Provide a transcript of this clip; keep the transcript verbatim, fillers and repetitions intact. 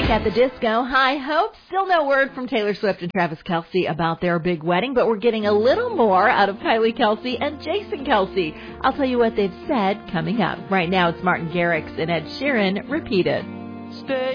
Panic at the Disco, High Hopes. Still no word from Taylor Swift and Travis Kelce about their big wedding, but we're getting a little more out of Kylie Kelce and Jason Kelce. I'll tell you what they've said coming up. Right now, it's Martin Garrix and Ed Sheeran, Repeat It. Stay